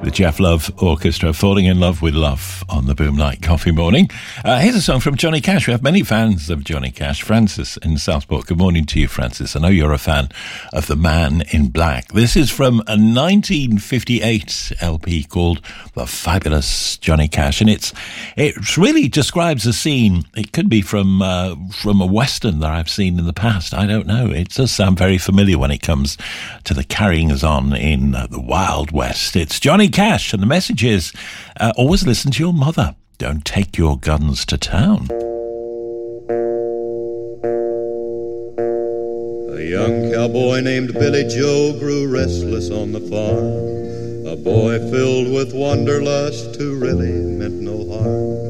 The Jeff Love Orchestra, Falling in Love with Love on the Boom Night Coffee Morning. Here's a song from Johnny Cash. We have many fans of Johnny Cash. Francis in Southport. Good morning to you, Francis. I know you're a fan of The Man in Black. This is from a 1958 LP called The Fabulous Johnny Cash, and it really describes a scene. It could be from a Western that I've seen in the past. I don't know. It does sound very familiar when it comes to the carryings on in the Wild West. It's Johnny Cash, and the message is, always listen to your mother. Don't take your guns to town. A young cowboy named Billy Joe grew restless on the farm. A boy filled with wanderlust who really meant no harm.